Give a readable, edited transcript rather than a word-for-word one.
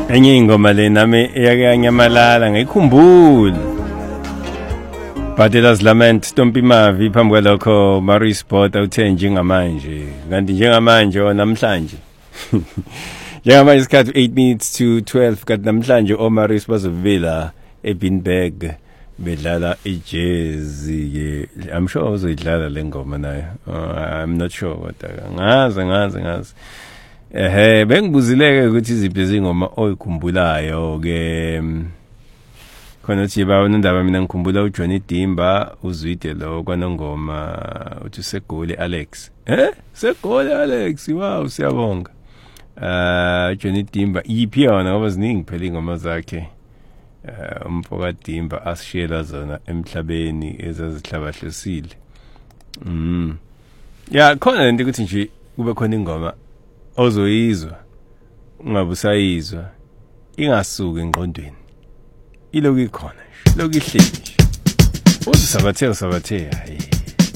enye ingoma le nami eyakanyamalala ngikhumbula Badila's Lament Stompi Mavi phambi kwalokho Maurice Botha uthe njengamanje kanti njengamanje namhlanje njengamanje isikhathi 8 minutes to 12 kanti namhlanje oMaurice bazovela eBinberg bedlala ijazz ke I'm sure uzoyidlala le ngoma nayo I'm not sure kodwa ngazi bengibuzileke ukuthi iziphi izingoma oyikhumbulayo ke khona uthi bawonindaba mina ngikhumbula uJohnny Dimba uzwide lo kwanongoma uthi Segoli Alex Segoli Alex wow siyabonga Johnny Dimba iphi yona ngoba ziningi phela ingoma zakhe umfoka Dimba asishela zona emhlabeni ezazihlabahlosile ya khona lento ukuthi nje kube khona ingoma ozoyizwa ungabusayizwa ingasuki engqondweni iloku ikhona lokhu ihleli uthi sabathe hayi